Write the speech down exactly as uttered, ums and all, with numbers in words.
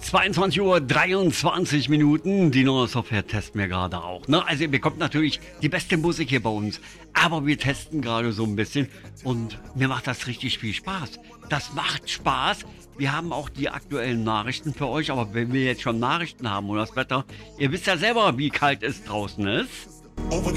zweiundzwanzig Uhr dreiundzwanzig Minuten. Die neue Software testen wir gerade auch. Ne? Also ihr bekommt natürlich die beste Musik hier bei uns. Aber wir testen gerade so ein bisschen und mir macht das richtig viel Spaß. Das macht Spaß. Wir haben auch die aktuellen Nachrichten für euch. Aber wenn wir jetzt schon Nachrichten haben und das Wetter, ihr wisst ja selber, wie kalt es draußen ist. Over